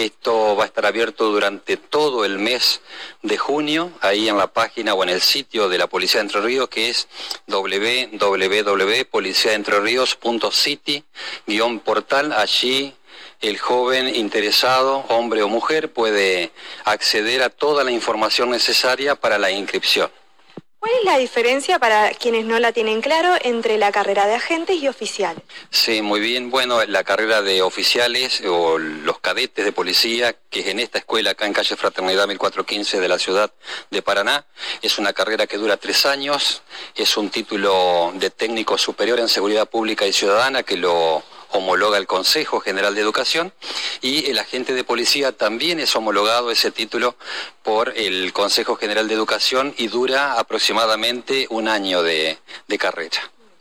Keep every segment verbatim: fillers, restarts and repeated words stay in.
Esto va a estar abierto durante todo el mes de junio, ahí en la página o en el sitio de la Policía de Entre Ríos, que es doble u doble u doble u punto policía de entre ríos punto city guión portal. Allí el joven interesado, hombre o mujer, puede acceder a toda la información necesaria para la inscripción. ¿Cuál es la diferencia, para quienes no la tienen claro, entre la carrera de agentes y oficiales? Sí, muy bien. Bueno, la carrera de oficiales o los cadetes de policía, que es en esta escuela acá en calle Fraternidad mil cuatrocientos quince de la ciudad de Paraná, es una carrera que dura tres años, es un título de técnico superior en seguridad pública y ciudadana que lo homologa el Consejo General de Educación, y el agente de policía también es homologado ese título por el Consejo General de Educación y dura aproximadamente un año de, de carrera.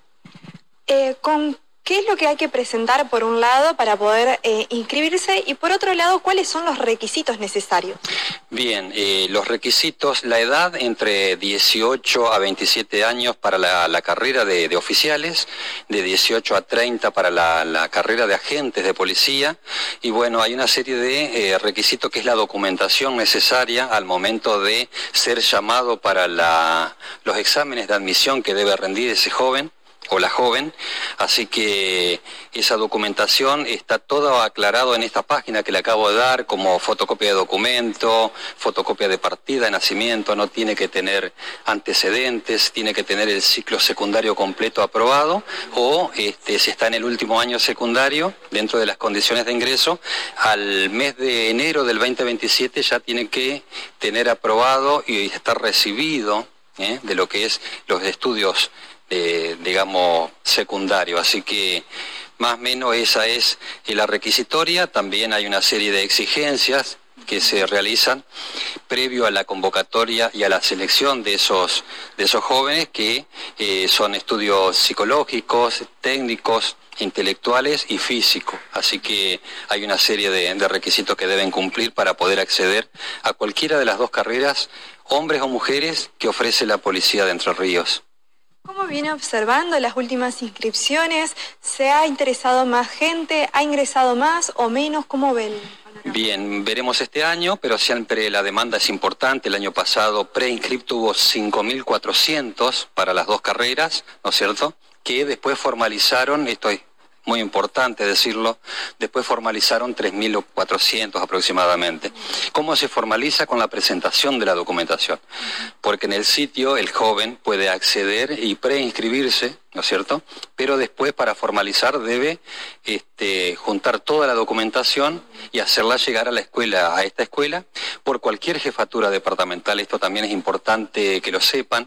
Eh, ¿con qué es lo que hay que presentar por un lado para poder eh, inscribirse, y por otro lado, cuáles son los requisitos necesarios? Bien, eh, los requisitos: la edad entre dieciocho a veintisiete años para la, la carrera de, de oficiales, de dieciocho a treinta para la, la carrera de agentes de policía, y bueno, hay una serie de eh, requisitos que es la documentación necesaria al momento de ser llamado para la, los exámenes de admisión que debe rendir ese joven o la joven, así que esa documentación está todo aclarado en esta página que le acabo de dar, como fotocopia de documento, fotocopia de partida de nacimiento, no tiene que tener antecedentes, tiene que tener el ciclo secundario completo aprobado, o este, si está en el último año secundario, dentro de las condiciones de ingreso, al mes de enero del veinte veintisiete ya tiene que tener aprobado y estar recibido ¿eh? de lo que es los estudios Eh, digamos, secundario. Así que más o menos esa es la requisitoria. También hay una serie de exigencias que se realizan previo a la convocatoria y a la selección de esos, de esos jóvenes, que eh, son estudios psicológicos, técnicos, intelectuales y físicos. Así que hay una serie de, de requisitos que deben cumplir para poder acceder a cualquiera de las dos carreras, hombres o mujeres, que ofrece la Policía de Entre Ríos. ¿Cómo viene observando las últimas inscripciones? ¿Se ha interesado más gente? ¿Ha ingresado más o menos? ¿Cómo ven? Bien, veremos este año, pero siempre la demanda es importante. El año pasado preinscripto hubo cinco mil cuatrocientos para las dos carreras, ¿no es cierto?, que después formalizaron, esto es muy importante decirlo, después formalizaron tres mil cuatrocientos aproximadamente. ¿Cómo se formaliza? Con la presentación de la documentación, porque en el sitio el joven puede acceder y preinscribirse, ¿no es cierto?, pero después, para formalizar, debe este, juntar toda la documentación y hacerla llegar a la escuela, a esta escuela, por cualquier jefatura departamental. Esto también es importante que lo sepan.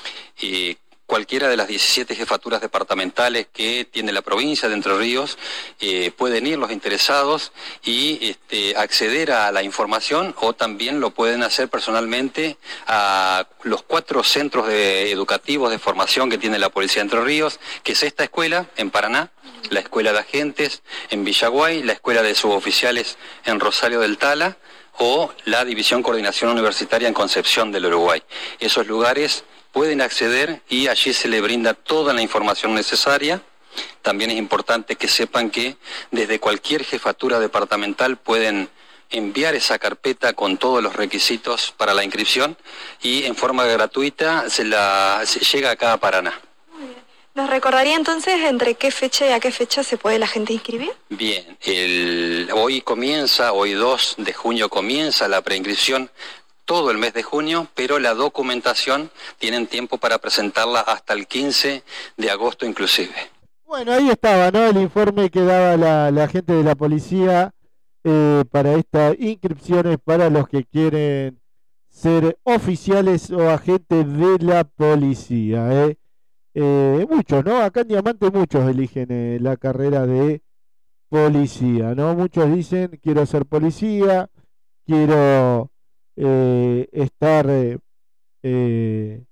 Y cualquiera de las diecisiete jefaturas departamentales que tiene la provincia de Entre Ríos, eh, pueden ir los interesados y este, acceder a la información, o también lo pueden hacer personalmente a los cuatro centros de, educativos de formación que tiene la Policía de Entre Ríos, que es esta escuela en Paraná, la Escuela de Agentes en Villaguay, la Escuela de Suboficiales en Rosario del Tala, o la División Coordinación Universitaria en Concepción del Uruguay. Esos lugares pueden acceder y allí se le brinda toda la información necesaria. También es importante que sepan que desde cualquier jefatura departamental pueden enviar esa carpeta con todos los requisitos para la inscripción, y en forma gratuita se la se llega acá a Paraná. Muy bien. ¿Nos recordaría entonces entre qué fecha y a qué fecha se puede la gente inscribir? Bien, el, hoy comienza, hoy dos de junio comienza la preinscripción, todo el mes de junio, pero la documentación tienen tiempo para presentarla hasta el quince de agosto inclusive. Bueno, ahí estaba, ¿no?, el informe que daba la, la gente de la policía eh, para estas inscripciones para los que quieren ser oficiales o agentes de la policía. ¿eh? Eh, muchos, ¿no? Acá en Diamante muchos eligen eh, la carrera de policía, ¿no? Muchos dicen, quiero ser policía, quiero eh, estar eh, eh,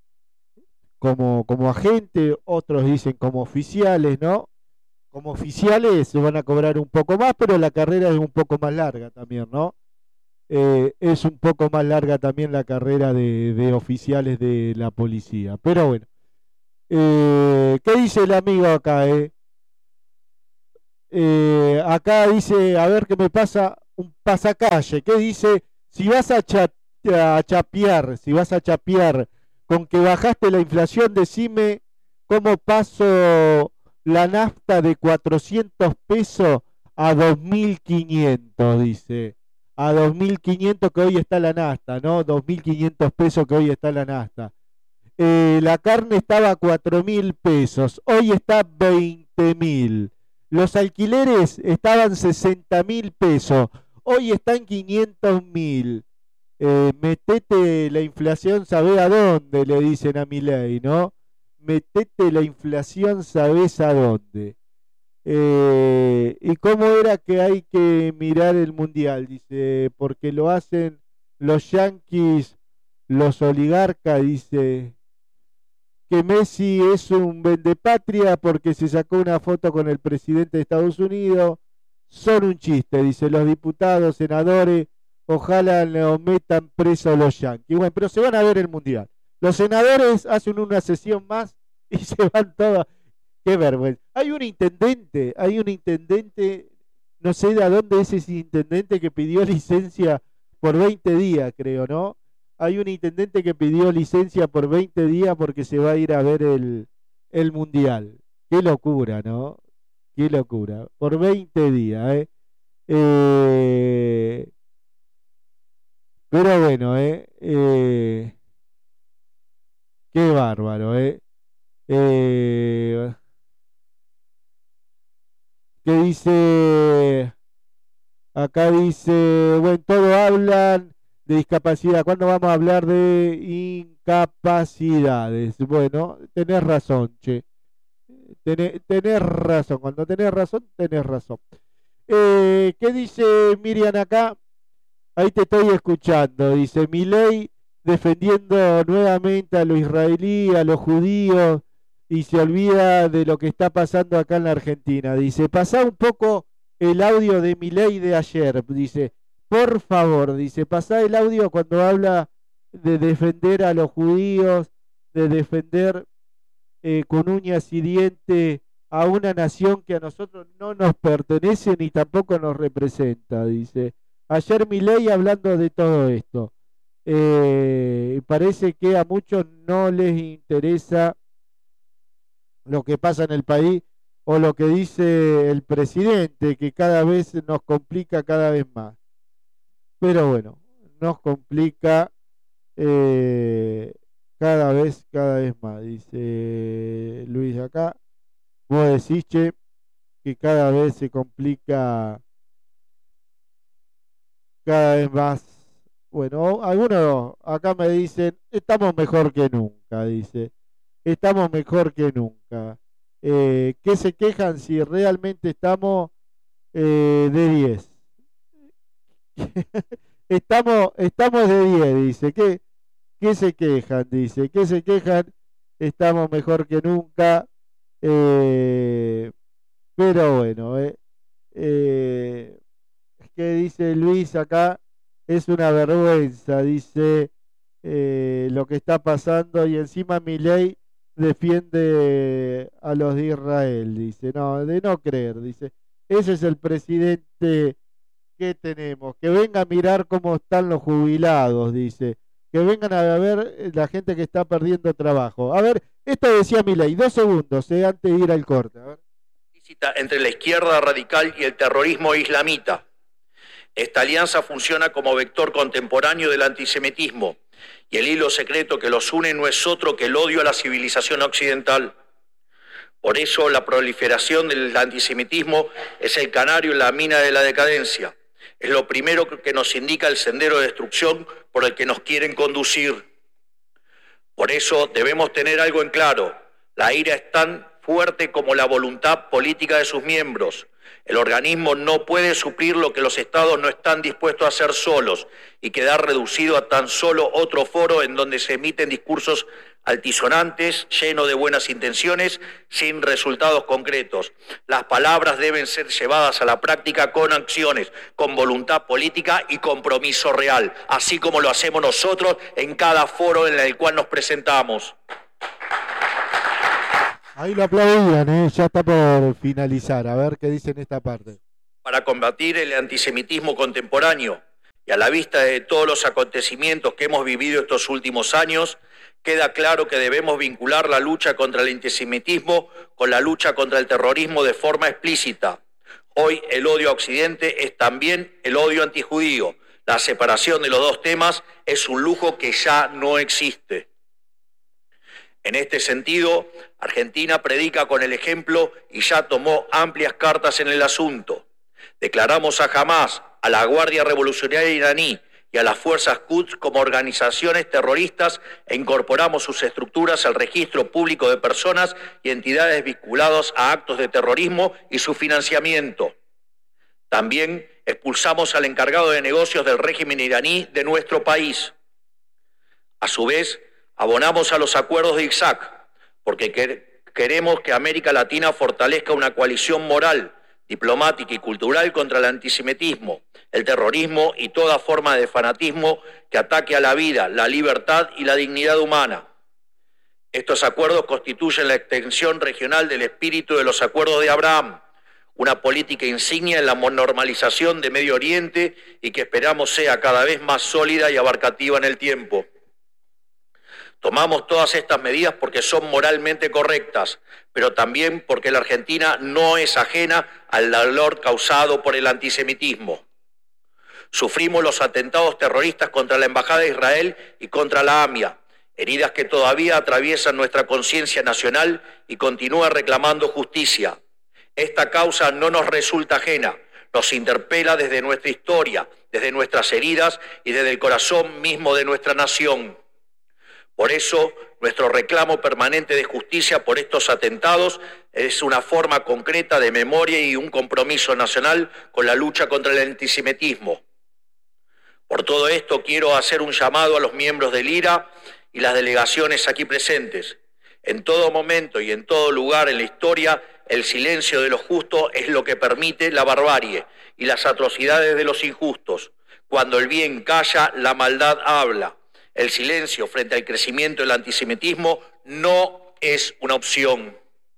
como, como agente, otros dicen como oficiales, ¿no? Como oficiales se van a cobrar un poco más, pero la carrera es un poco más larga también, ¿no? Eh, es un poco más larga también la carrera de, de oficiales de la policía. Pero bueno, eh, ¿qué dice el amigo acá? Eh? Eh, acá dice, a ver qué me pasa, un pasacalle que dice, si vas a, cha a chapear, si vas a chapear con que bajaste la inflación, decime cómo paso la nafta de cuatrocientos pesos a dos mil quinientos, dice. A dos mil quinientos que hoy está la nafta, ¿no? dos mil quinientos pesos que hoy está la nafta. Eh, la carne estaba a cuatro mil pesos, hoy está veinte mil. Los alquileres estaban sesenta mil pesos, hoy están quinientos mil. Eh, metete la inflación, sabés a dónde, le dicen a Milei, ¿no? Metete la inflación, sabés a dónde. Eh, ¿Y cómo era que hay que mirar el mundial? Dice, porque lo hacen los yanquis, los oligarcas, dice que Messi es un vendepatria porque se sacó una foto con el presidente de Estados Unidos. Son un chiste, dice, los diputados, senadores, ojalá lo metan preso los yanquis. Bueno, pero se van a ver el mundial. Los senadores hacen una sesión más y se van todos. Qué vergüenza. Hay un intendente, hay un intendente, no sé de dónde es ese intendente que pidió licencia por veinte días, creo, ¿no? Hay un intendente que pidió licencia por veinte días porque se va a ir a ver el, el mundial. Qué locura, ¿no? Qué locura. Por veinte días, ¿eh? eh pero bueno, ¿eh? eh qué bárbaro, ¿eh? eh ¿Qué dice? Acá dice, bueno, todos hablan de discapacidad. ¿Cuándo vamos a hablar de incapacidades? Bueno, tenés razón, che. Tenés, tenés razón. Cuando tenés razón, tenés razón. Eh, ¿Qué dice Miriam acá? Ahí te estoy escuchando. Dice, Milei defendiendo nuevamente a los israelíes, a los judíos, y se olvida de lo que está pasando acá en la Argentina. Dice, pasá un poco el audio de Milei de ayer. Dice, por favor, dice, pasá el audio cuando habla de defender a los judíos, de defender eh, con uñas y dientes a una nación que a nosotros no nos pertenece ni tampoco nos representa. Dice, ayer Milei hablando de todo esto. Eh, parece que a muchos no les interesa lo que pasa en el país o lo que dice el presidente, que cada vez nos complica cada vez más. Pero bueno, nos complica eh, cada vez, cada vez más. Dice Luis acá, vos decís, che, que cada vez se complica cada vez más. Bueno, algunos acá me dicen, estamos mejor que nunca, dice. Estamos mejor que nunca. Eh, ¿Qué se quejan si realmente estamos eh, de diez? estamos, estamos de diez, dice. ¿Qué, ¿Qué se quejan? Dice. ¿Qué se quejan? Estamos mejor que nunca. Eh, pero bueno, eh, eh, ¿qué dice Luis acá? Es una vergüenza, dice eh, lo que está pasando, y encima Milei defiende a los de Israel, dice, no, de no creer, dice, ese es el presidente que tenemos, que venga a mirar cómo están los jubilados, dice, que vengan a ver la gente que está perdiendo trabajo. A ver, esto decía Milei, dos segundos, eh, antes de ir al corte. A ver. Entre la izquierda radical y el terrorismo islamita. Esta alianza funciona como vector contemporáneo del antisemitismo, y el hilo secreto que los une no es otro que el odio a la civilización occidental. Por eso la proliferación del antisemitismo es el canario en la mina de la decadencia. Es lo primero que nos indica el sendero de destrucción por el que nos quieren conducir. Por eso debemos tener algo en claro. La ira es tan fuerte como la voluntad política de sus miembros. El organismo no puede suplir lo que los estados no están dispuestos a hacer solos y quedar reducido a tan solo otro foro en donde se emiten discursos altisonantes, llenos de buenas intenciones, sin resultados concretos. Las palabras deben ser llevadas a la práctica con acciones, con voluntad política y compromiso real, así como lo hacemos nosotros en cada foro en el cual nos presentamos. Ahí lo aplaudían, ¿eh? Ya está por finalizar. A ver qué dicen esta parte. para combatir el antisemitismo contemporáneo y a la vista de todos los acontecimientos que hemos vivido estos últimos años, queda claro que debemos vincular la lucha contra el antisemitismo con la lucha contra el terrorismo de forma explícita. Hoy el odio a Occidente es también el odio antijudío. La separación de los dos temas es un lujo que ya no existe. En este sentido, Argentina predica con el ejemplo y ya tomó amplias cartas en el asunto. Declaramos a Hamás, a la Guardia Revolucionaria iraní y a las fuerzas Quds como organizaciones terroristas e incorporamos sus estructuras al registro público de personas y entidades vinculadas a actos de terrorismo y su financiamiento. También expulsamos al encargado de negocios del régimen iraní de nuestro país. A su vez, abonamos a los acuerdos de Isaac, porque quer- queremos que América Latina fortalezca una coalición moral, diplomática y cultural contra el antisemitismo, el terrorismo y toda forma de fanatismo que ataque a la vida, la libertad y la dignidad humana. Estos acuerdos constituyen la extensión regional del espíritu de los acuerdos de Abraham, una política insignia en la normalización de Medio Oriente y que esperamos sea cada vez más sólida y abarcativa en el tiempo. Tomamos todas estas medidas porque son moralmente correctas, pero también porque la Argentina no es ajena al dolor causado por el antisemitismo. Sufrimos los atentados terroristas contra la Embajada de Israel y contra la AMIA, heridas que todavía atraviesan nuestra conciencia nacional y continúa reclamando justicia. Esta causa no nos resulta ajena, nos interpela desde nuestra historia, desde nuestras heridas y desde el corazón mismo de nuestra nación. Por eso, nuestro reclamo permanente de justicia por estos atentados es una forma concreta de memoria y un compromiso nacional con la lucha contra el antisemitismo. Por todo esto, quiero hacer un llamado a los miembros del I R A y las delegaciones aquí presentes. En todo momento y en todo lugar en la historia, el silencio de los justos es lo que permite la barbarie y las atrocidades de los injustos. Cuando el bien calla, la maldad habla. El silencio frente al crecimiento del antisemitismo no es una opción.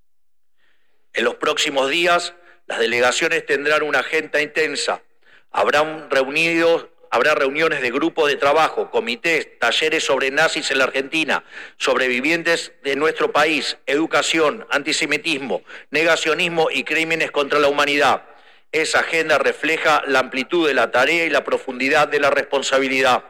En los próximos días, las delegaciones tendrán una agenda intensa. Habrán reunidos, habrá reuniones de grupos de trabajo, comités, talleres sobre nazis en la Argentina, sobrevivientes de nuestro país, educación, antisemitismo, negacionismo y crímenes contra la humanidad. Esa agenda refleja la amplitud de la tarea y la profundidad de la responsabilidad.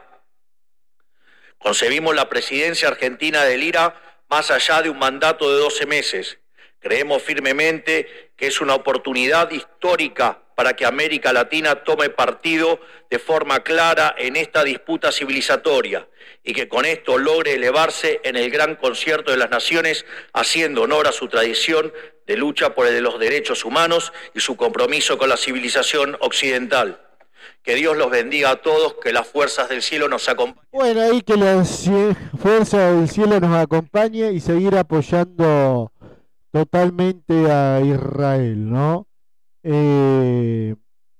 Concebimos la presidencia argentina del I R A más allá de un mandato de doce meses. Creemos firmemente que es una oportunidad histórica para que América Latina tome partido de forma clara en esta disputa civilizatoria y que con esto logre elevarse en el gran concierto de las naciones, haciendo honor a su tradición de lucha por los derechos humanos y su compromiso con la civilización occidental. Que Dios los bendiga a todos, que las fuerzas del cielo nos acompañen. Bueno, ahí que las fuerzas del cielo nos acompañe y seguir apoyando totalmente a Israel, ¿no? Eh,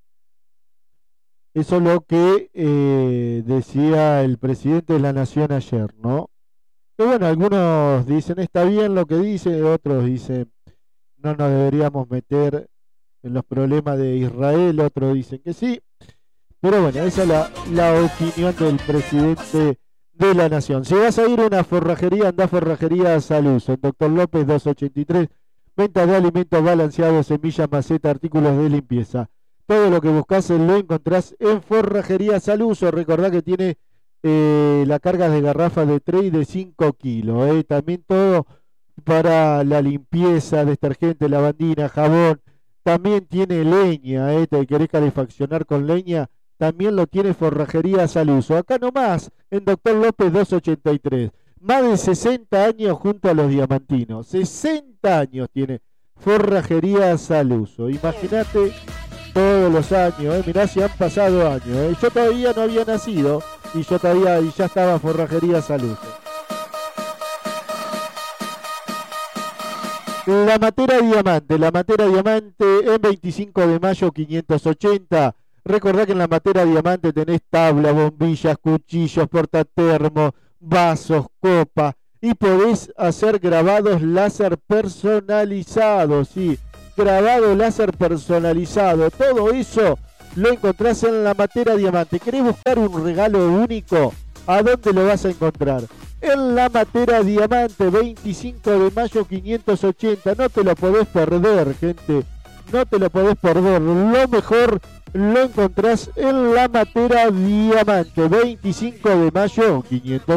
eso es lo que eh, decía el presidente de la Nación ayer, ¿no? Que bueno, algunos dicen está bien lo que dice, otros dicen no nos deberíamos meter en los problemas de Israel, otros dicen que sí. Pero bueno, esa es la, la opinión del presidente de la Nación. Si vas a ir a una forrajería, anda a Forrajería Saluso, en Doctor López doscientos ochenta y tres, venta de alimentos balanceados, semillas, maceta, artículos de limpieza. Todo lo que buscas lo encontrás en Forrajería Saluso. Recordá que tiene eh, la carga de garrafas de tres y de cinco kilos. Eh. También todo para la limpieza, detergente, lavandina, jabón. También tiene leña, eh. Te querés calefaccionar con leña. También lo tiene Forrajería Saluso. Acá nomás, en Doctor López doscientos ochenta y tres. Más de sesenta años junto a los diamantinos. sesenta años tiene Forrajería Saluso. Imagínate todos los años. ¿eh? Mirá si han pasado años. ¿eh? Yo todavía no había nacido y yo todavía y ya estaba Forrajería Saluso. La Matera Diamante. La Matera Diamante en veinticinco de mayo quinientos ochenta. Recordá que en la Matera Diamante tenés tabla, bombillas, cuchillos, portatermos, vasos, copa y podés hacer grabados láser personalizados, sí, grabado láser personalizado. Todo eso lo encontrás en La Matera Diamante. ¿Querés buscar un regalo único? ¿A dónde lo vas a encontrar? En La Matera Diamante, veinticinco de mayo quinientos ochenta. No te lo podés perder, gente. No te lo podés perder. Lo mejor lo encontrás en La Matera Diamante, veinticinco de mayo quinientos ochenta.